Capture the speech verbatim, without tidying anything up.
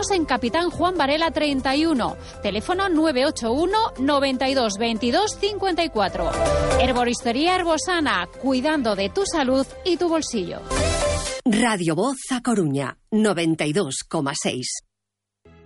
Estamos en Capitán Juan Varela treinta y uno, teléfono nueve ocho uno, noventa y dos, veintidós, cincuenta y cuatro. Herboristería Herbosana, cuidando de tu salud y tu bolsillo. Radio Voz A Coruña, noventa y dos coma seis.